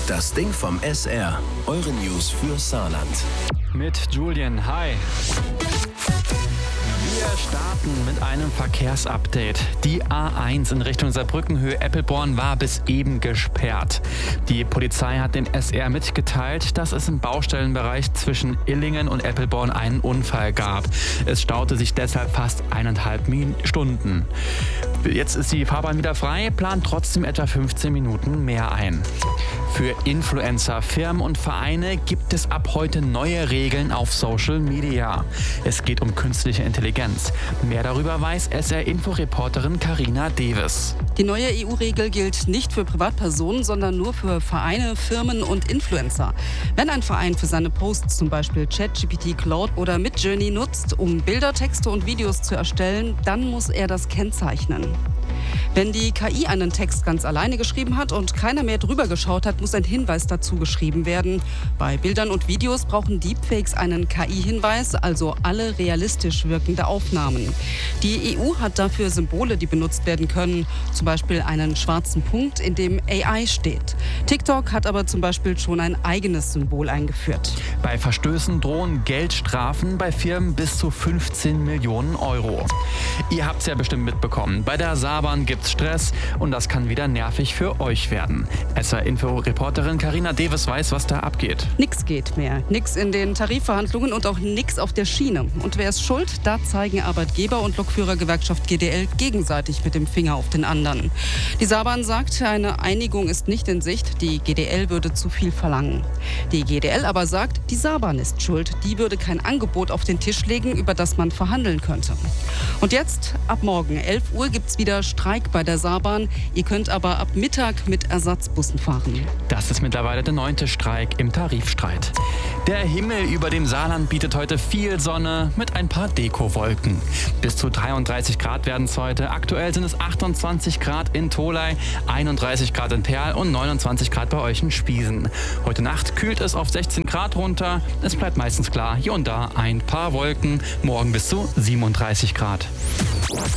Das Ding vom SR. Eure News für Saarland. Mit Julian, hi. Wir starten mit einem Verkehrsupdate. Die A1 in Richtung Saarbrückenhöhe-Eppelborn war bis eben gesperrt. Die Polizei hat dem SR mitgeteilt, dass es im Baustellenbereich zwischen Illingen und Eppelborn einen Unfall gab. Es staute sich deshalb fast 1,5 Stunden. Jetzt ist die Fahrbahn wieder frei, plant trotzdem etwa 15 Minuten mehr ein. Für Influencer, Firmen und Vereine gibt es ab heute neue Regeln auf Social Media. Es geht um künstliche Intelligenz. Mehr darüber weiß SR-Info-Reporterin Carina Deves. Die neue EU-Regel gilt nicht für Privatpersonen, sondern nur für Vereine, Firmen und Influencer. Wenn ein Verein für seine Posts zum Beispiel ChatGPT, Claude oder Midjourney nutzt, um Bilder, Texte und Videos zu erstellen, dann muss er das kennzeichnen. Wenn die KI einen Text ganz alleine geschrieben hat und keiner mehr drüber geschaut hat, muss ein Hinweis dazu geschrieben werden. Bei Bildern und Videos brauchen Deepfakes einen KI-Hinweis, also alle realistisch wirkende Aufnahmen. Die EU hat dafür Symbole, die benutzt werden können, zum Beispiel einen schwarzen Punkt, in dem AI steht. TikTok hat aber zum Beispiel schon ein eigenes Symbol eingeführt. Bei Verstößen drohen Geldstrafen bei Firmen bis zu 15 Millionen Euro. Ihr habt es ja bestimmt mitbekommen. Bei der Saarbahn gibt's Stress und das kann wieder nervig für euch werden. SR-Info-Reporterin Carina Deves weiß, was da abgeht. Nix geht mehr. Nix in den Tarifverhandlungen und auch nix auf der Schiene. Und wer ist schuld? Da zeigen Arbeitgeber und Lokführergewerkschaft GDL gegenseitig mit dem Finger auf den anderen. Die Saarbahn sagt, eine Einigung ist nicht in Sicht. Die GDL würde zu viel verlangen. Die GDL aber sagt, die Saarbahn ist schuld. Die würde kein Angebot auf den Tisch legen, über das man verhandeln könnte. Und jetzt, ab morgen 11 Uhr, gibt's wieder Streik bei der Saarbahn. Ihr könnt aber ab Mittag mit Ersatzbussen fahren. Das ist mittlerweile der 9. Streik im Tarifstreit. Der Himmel über dem Saarland bietet heute viel Sonne mit ein paar Dekowolken. Bis zu 33 Grad werden es heute. Aktuell sind es 28 Grad in Tholey, 31 Grad in Perl und 29 Grad bei euch in Spiesen. Heute Nacht kühlt es auf 16 Grad runter. Es bleibt meistens klar, hier und da ein paar Wolken. Morgen bis zu 37 Grad.